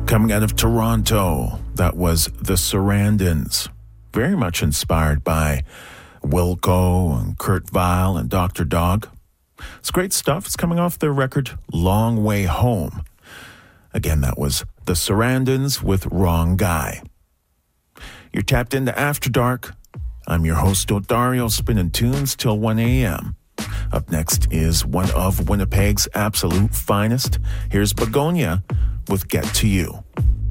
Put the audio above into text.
Coming out of Toronto, that was the Sarandons. Very much inspired by Wilco and Kurt Weill and Dr. Dog. It's great stuff. It's coming off their record Long Way Home. Again, that was the Sarandons with Wrong Guy. You're tapped into After Dark. I'm your host, Dario, spinning tunes till 1 a.m. Up next is one of Winnipeg's absolute finest. Here's Begonia with Get to You.